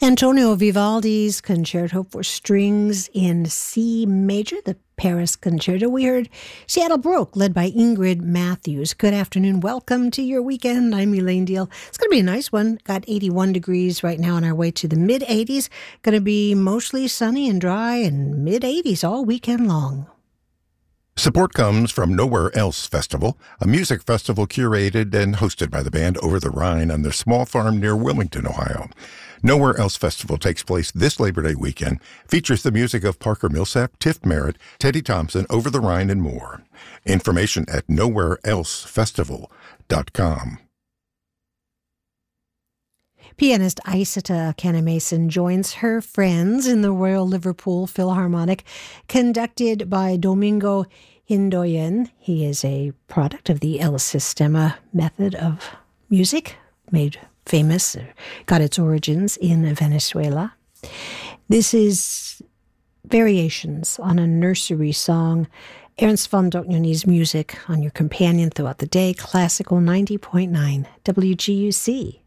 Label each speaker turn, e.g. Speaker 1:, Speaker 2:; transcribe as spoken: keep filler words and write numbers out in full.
Speaker 1: Antonio Vivaldi's Concerto for Strings in C Major, the Paris Concerto. We heard Seattle Broke, led by Ingrid Matthews. Good afternoon. Welcome to your weekend. I'm Elaine Deal. It's going to be a nice one. Got eighty-one degrees right now on our way to the mid-eighties. Going to be mostly sunny and dry and mid-eighties all weekend long.
Speaker 2: Support comes from Nowhere Else Festival, a music festival curated and hosted by the band Over the Rhine on their small farm near Wilmington, Ohio. Nowhere Else Festival takes place this Labor Day weekend, features the music of Parker Millsap, Tiff Merritt, Teddy Thompson, Over the Rhine, and more. Information at nowhere else festival dot com.
Speaker 1: Pianist Isata Canamason joins her friends in the Royal Liverpool Philharmonic, conducted by Domingo Hindoyen. He is a product of the El Sistema method of music, made famous, got its origins in Venezuela. This is variations on a nursery song. Ernst von Dohnany's music on your companion throughout the day. Classical ninety point nine W G U C.